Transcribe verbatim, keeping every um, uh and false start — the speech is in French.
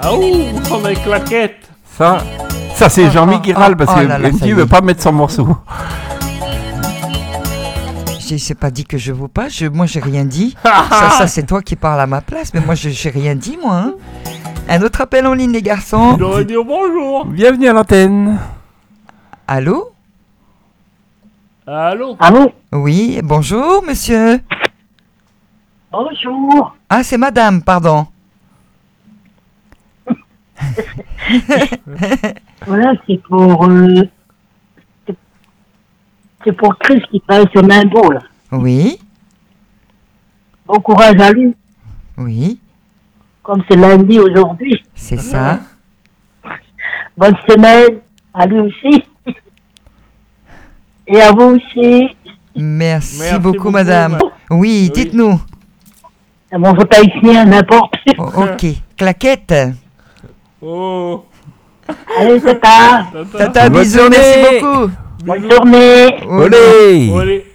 Ah ouh, on a les claquettes. Ça, ça c'est Oh, Jean-Mi oh, qui râle oh, parce oh que là là, ça Andy y veut est. pas mettre son morceau. J'ai c'est pas dit que je vous pas, je, moi j'ai rien dit. ça, ça c'est toi qui parles à ma place, mais moi je j'ai rien dit moi. Hein. Un autre appel en ligne les garçons. Il aurait dit bonjour. Bienvenue à l'antenne. Allô? Allô? Allô? Oui, bonjour monsieur. Bonjour. Ah c'est madame, pardon. Voilà, c'est pour... Euh, c'est- c'est pour Chris qui travaille sur Nimbo, là. Oui, Bon courage à lui, oui, comme c'est lundi aujourd'hui. c'est ça. Bonne semaine à lui aussi. Et à vous aussi. Merci, Merci beaucoup, beaucoup, madame. ma- Oui, Oui. dites-nous. Bon, faut pas ici, n'importe. Oh, ok, claquette. Oh. Allez, c'est tard. Tata. Tata, Bonne bisous, journée. merci beaucoup. Bonne journée. Olé. Allez.